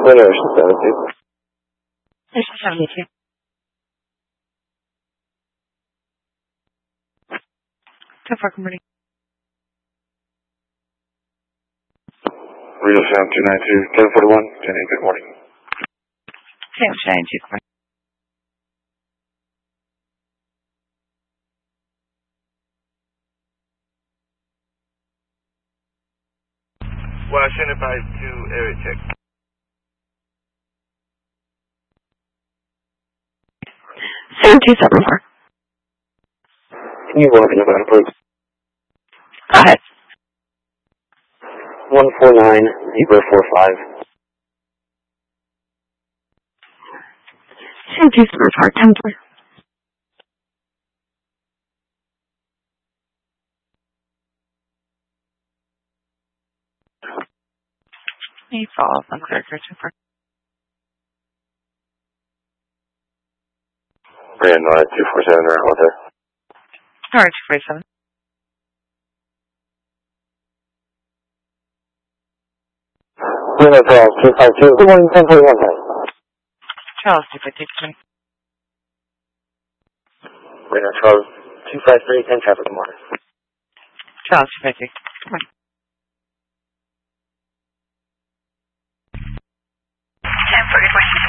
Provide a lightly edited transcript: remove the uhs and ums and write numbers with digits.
What Ocean 72? Ocean 72. 10-4, good morning. Reno Sound 292, 1041, 10-8, good morning. Sam 92, good morning. Washington 52, area check. Sam 274. Can you walk in the back, please? Go ahead. 149-045. Sam 274, 10-4. Any follow-up on clear for 10-4? Brand 247 around with her. Alright, 247. Reno Charles 252, good morning, 1041. Charles 252, good morning. Reno Charles 253, 10 traffic, good morning. Charles 252, good morning. 10 for good morning.